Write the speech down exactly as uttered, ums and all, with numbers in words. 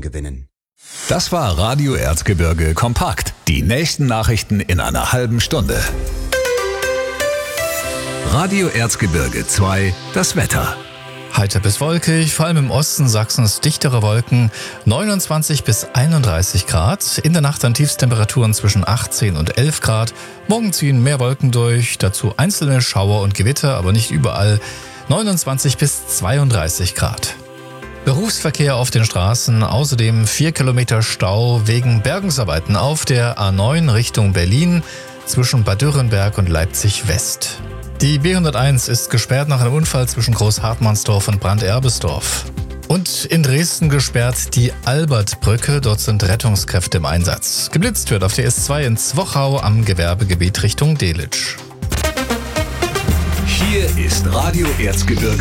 gewinnen. Das war Radio Erzgebirge kompakt. Die nächsten Nachrichten in einer halben Stunde. Radio Erzgebirge zwei, das Wetter. Heiter bis wolkig, vor allem im Osten Sachsens dichtere Wolken, neunundzwanzig bis einunddreißig Grad. In der Nacht dann Tiefstemperaturen zwischen achtzehn und elf Grad. Morgen ziehen mehr Wolken durch, dazu einzelne Schauer und Gewitter, aber nicht überall. neunundzwanzig bis zweiunddreißig Grad. Berufsverkehr auf den Straßen, außerdem vier Kilometer Stau wegen Bergungsarbeiten auf der A neun Richtung Berlin zwischen Bad Dürrenberg und Leipzig West. Die B hunderteins ist gesperrt nach einem Unfall zwischen Großhartmannsdorf und Branderbesdorf. Und in Dresden gesperrt die Albertbrücke, dort sind Rettungskräfte im Einsatz. Geblitzt wird auf der S zwei in Zwochau am Gewerbegebiet Richtung Delitzsch. Hier ist Radio Erzgebirge